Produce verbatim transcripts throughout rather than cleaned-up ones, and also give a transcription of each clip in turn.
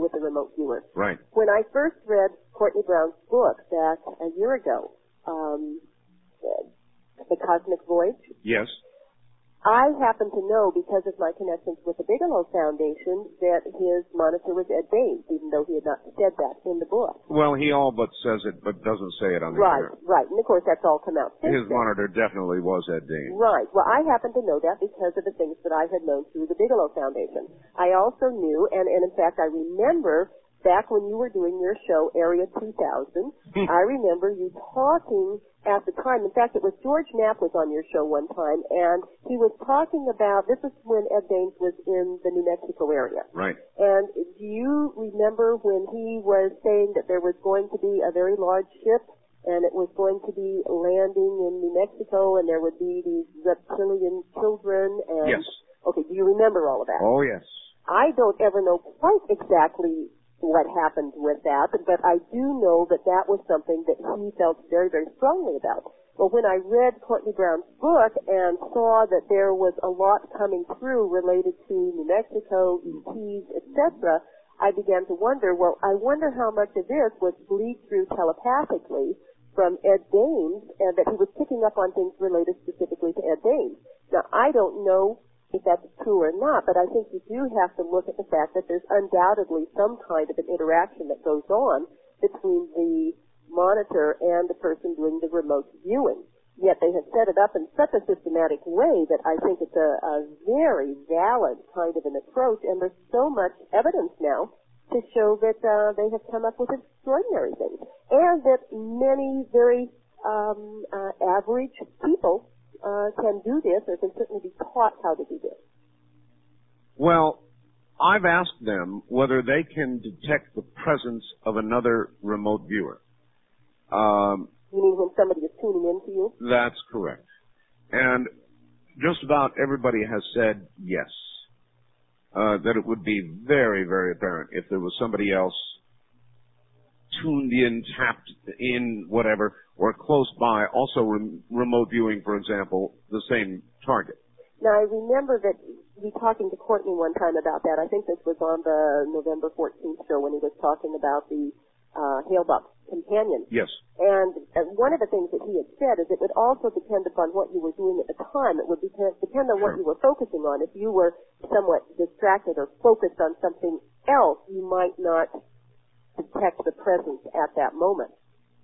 with the remote viewer. Right. When I first read Courtney Brown's book back a year ago, um, The Cosmic Voyage. Yes. I happen to know, because of my connections with the Bigelow Foundation, that his monitor was Ed Baines, even though he had not said that in the book. Well, he all but says it, but doesn't say it on the Right, air. right. And, of course, that's all come out since His then. monitor definitely was Ed Baines. Right. Well, I happen to know that because of the things that I had known through the Bigelow Foundation. I also knew, and, and in fact, I remember back when you were doing your show, Area two thousand, I remember you talking at the time. In fact, it was George Knapp was on your show one time, and he was talking about, this is when Ed Baines was in the New Mexico area. Right. And do you remember when he was saying that there was going to be a very large ship, and it was going to be landing in New Mexico, and there would be these reptilian children? And Yes. Okay, do you remember all of that? Oh, yes. I don't ever know quite exactly what happened with that, but I do know that that was something that he felt very, very strongly about. Well, when I read Courtney Brown's book and saw that there was a lot coming through related to New Mexico, E Ts, et cetera, I began to wonder, well, I wonder how much of this was bleed through telepathically from Ed Baines, and that he was picking up on things related specifically to Ed Baines. Now, I don't know if that's true or not, but I think you do have to look at the fact that there's undoubtedly some kind of an interaction that goes on between the monitor and the person doing the remote viewing. Yet they have set it up in such a systematic way that I think it's a, a very valid kind of an approach, and there's so much evidence now to show that uh, they have come up with extraordinary things, and that many very um, uh, average people Uh, can do this, or can certainly be taught how to do this. Well, I've asked them whether they can detect the presence of another remote viewer. Um, you mean when somebody is tuning in to you? That's correct. And just about everybody has said yes, uh, that it would be very, very apparent if there was somebody else tuned in, tapped in, whatever, or close by, also rem- remote viewing, for example, the same target. Now, I remember that we talking to Courtney one time about that. I think this was on the November fourteenth show when he was talking about the uh, Hale-Bopp companion. Yes. And uh, one of the things that he had said is it would also depend upon what you were doing at the time. It would depend, depend on what you were focusing on. If you were somewhat distracted or focused on something else, you might not detect the presence at that moment.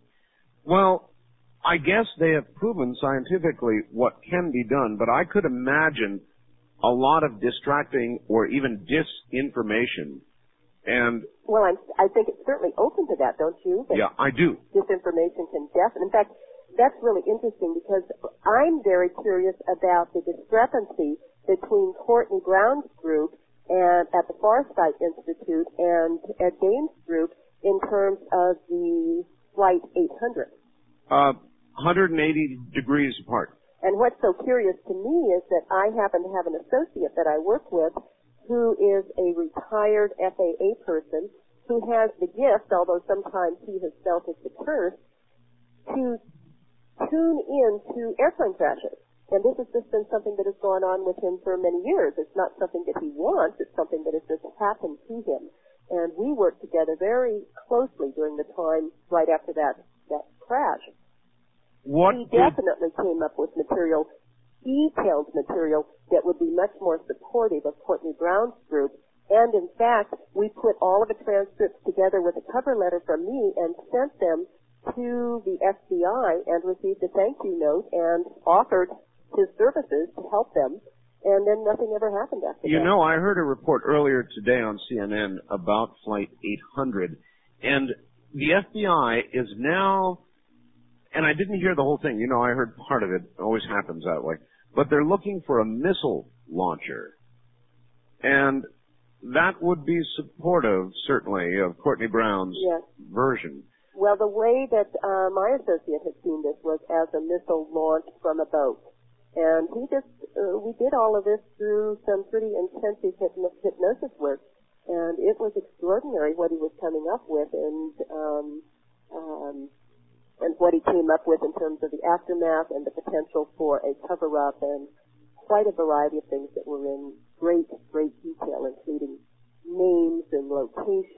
Well, I guess they have proven scientifically what can be done, but I could imagine a lot of distracting or even disinformation. And well, I'm, I think it's certainly open to that, don't you? That yeah, I do. Disinformation can definitely. In fact, that's really interesting because I'm very curious about the discrepancy between Courtney Brown's group and at the Farsight Institute and Ed Baines' group in terms of the Flight eight hundred. Uh, one hundred eighty degrees apart. And what's so curious to me is that I happen to have an associate that I work with who is a retired F A A person who has the gift, although sometimes he has felt it's a curse, to tune in to airplane crashes. And this has just been something that has gone on with him for many years. It's not something that he wants. It's something that has just happened to him. And we worked together very closely during the time right after that, that crash. What he did... definitely came up with material, detailed material, that would be much more supportive of Courtney Brown's group. And in fact, we put all of the transcripts together with a cover letter from me and sent them to the F B I and received a thank you note and offered his services to help them, and then nothing ever happened after you that. You know, I heard a report earlier today on C N N about Flight eight hundred, and the F B I is now, and I didn't hear the whole thing, you know, I heard part of it, it always happens that way, but they're looking for a missile launcher, and that would be supportive, certainly, of Courtney Brown's yes. version. Well, the way that uh, my associate had seen this was as a missile launch from a boat. And he just, uh, we did all of this through some pretty intensive hypno- hypnosis work, and it was extraordinary what he was coming up with, and um, um, and what he came up with in terms of the aftermath and the potential for a cover-up, and quite a variety of things that were in great, great detail, including names and locations.